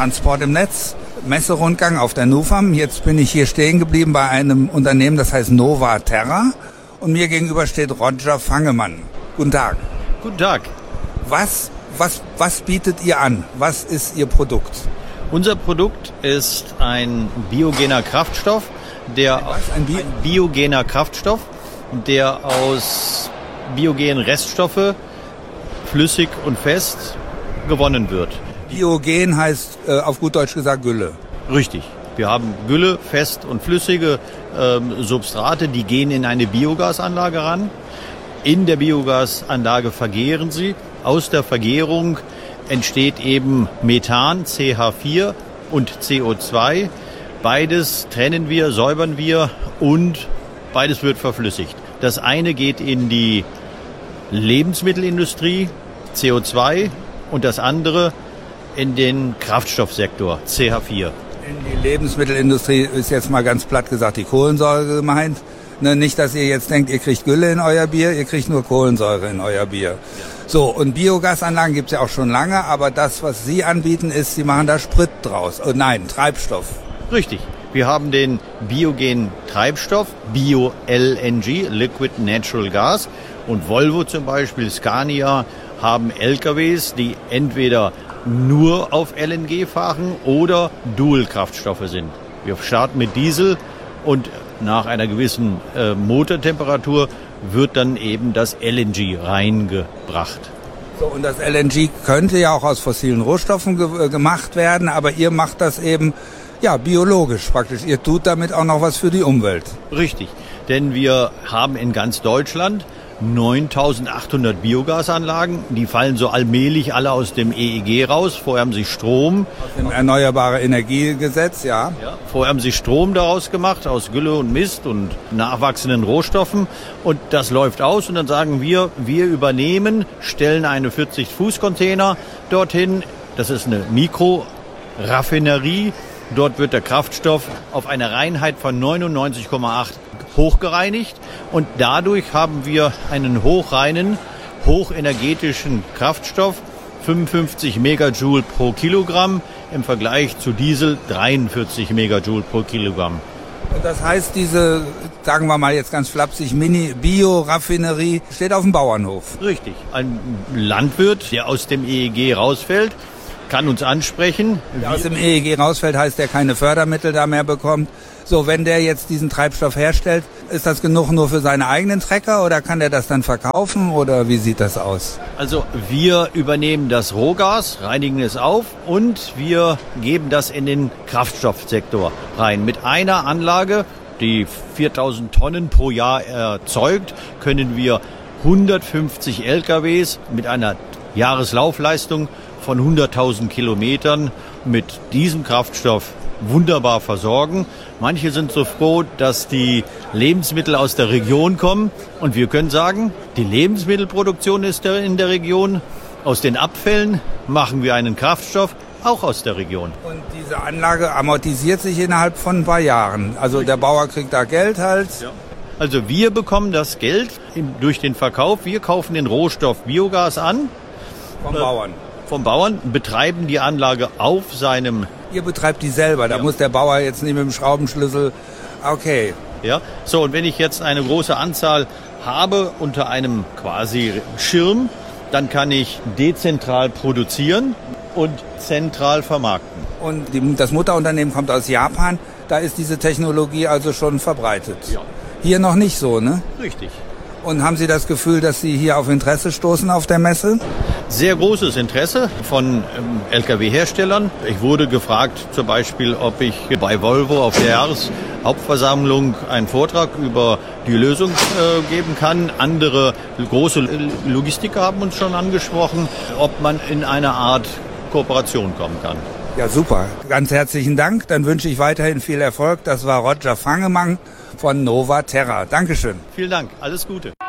Transport im Netz, Messerundgang auf der NUFAM. Jetzt bin ich hier stehen geblieben bei einem Unternehmen, das heißt Novaterra. Und mir gegenüber steht Roger Fangemann. Guten Tag. Guten Tag. Was bietet ihr an? Was ist Ihr Produkt? Unser Produkt ist ein biogener Kraftstoff, biogener Kraftstoff, der aus biogenen Reststoffe, flüssig und fest, gewonnen wird. Biogen heißt auf gut Deutsch gesagt Gülle. Richtig. Wir haben Gülle, fest und flüssige Substrate, die gehen in eine Biogasanlage ran. In der Biogasanlage vergären sie. Aus der Vergärung entsteht eben Methan, CH4 und CO2. Beides trennen wir, säubern wir und beides wird verflüssigt. Das eine geht in die Lebensmittelindustrie, CO2, und das andere in den Kraftstoffsektor, CH4. In die Lebensmittelindustrie ist jetzt mal ganz platt gesagt die Kohlensäure gemeint. Ne, nicht, dass ihr jetzt denkt, ihr kriegt Gülle in euer Bier, ihr kriegt nur Kohlensäure in euer Bier. So, und Biogasanlagen gibt's ja auch schon lange, aber das, was Sie anbieten, ist, Sie machen da Sprit draus. Nein, Treibstoff. Richtig. Wir haben den biogenen Treibstoff, Bio-LNG, Liquid Natural Gas. Und Volvo zum Beispiel, Scania haben LKWs, die entweder nur auf LNG fahren oder Dual-Kraftstoffe sind. Wir starten mit Diesel und nach einer gewissen Motortemperatur wird dann eben das LNG reingebracht. So, und das LNG könnte ja auch aus fossilen Rohstoffen gemacht werden, aber ihr macht das eben biologisch praktisch. Ihr tut damit auch noch was für die Umwelt. Richtig, denn wir haben in ganz Deutschland 9.800 Biogasanlagen. Die fallen so allmählich alle aus dem EEG raus. Vorher haben sie Strom. Aus dem Erneuerbare Energiegesetz, ja. Vorher haben sie Strom daraus gemacht, aus Gülle und Mist und nachwachsenden Rohstoffen. Und das läuft aus und dann sagen wir übernehmen, stellen eine 40-Fuß-Container dorthin. Das ist eine Mikroraffinerie. Dort wird der Kraftstoff auf eine Reinheit von 99,8 hochgereinigt und dadurch haben wir einen hochreinen, hochenergetischen Kraftstoff, 55 Megajoule pro Kilogramm, im Vergleich zu Diesel 43 Megajoule pro Kilogramm. Und das heißt, diese, sagen wir mal jetzt ganz flapsig, Mini-Bio-Raffinerie steht auf dem Bauernhof. Richtig. Ein Landwirt, der aus dem EEG rausfällt, kann uns ansprechen. Der aus dem EEG rausfällt, heißt, der keine Fördermittel da mehr bekommt. So, wenn der jetzt diesen Treibstoff herstellt, ist das genug nur für seine eigenen Trecker oder kann der das dann verkaufen oder wie sieht das aus? Also wir übernehmen das Rohgas, reinigen es auf und wir geben das in den Kraftstoffsektor rein. Mit einer Anlage, die 4.000 Tonnen pro Jahr erzeugt, können wir 150 LKWs mit einer Jahreslaufleistung von 100.000 Kilometern mit diesem Kraftstoff wunderbar versorgen. Manche sind so froh, dass die Lebensmittel aus der Region kommen. Und wir können sagen, die Lebensmittelproduktion ist in der Region. Aus den Abfällen machen wir einen Kraftstoff, auch aus der Region. Und diese Anlage amortisiert sich innerhalb von ein paar Jahren. Also der Bauer kriegt da Geld halt. Ja. Also wir bekommen das Geld durch den Verkauf. Wir kaufen den Rohstoff Biogas an. Vom Bauern, betreiben die Anlage auf seinem... Ihr betreibt die selber, da muss der Bauer jetzt nicht mit dem Schraubenschlüssel... Okay. Ja, so, und wenn ich jetzt eine große Anzahl habe unter einem quasi Schirm, dann kann ich dezentral produzieren und zentral vermarkten. Und das Mutterunternehmen kommt aus Japan, da ist diese Technologie also schon verbreitet. Ja. Hier noch nicht so, ne? Richtig. Und haben Sie das Gefühl, dass Sie hier auf Interesse stoßen auf der Messe? Sehr großes Interesse von Lkw-Herstellern. Ich wurde gefragt zum Beispiel, ob ich bei Volvo auf der Jahreshauptversammlung einen Vortrag über die Lösung geben kann. Andere große Logistiker haben uns schon angesprochen, ob man in eine Art Kooperation kommen kann. Ja, super. Ganz herzlichen Dank. Dann wünsche ich weiterhin viel Erfolg. Das war Roger Fangemann von Novaterra. Dankeschön. Vielen Dank. Alles Gute.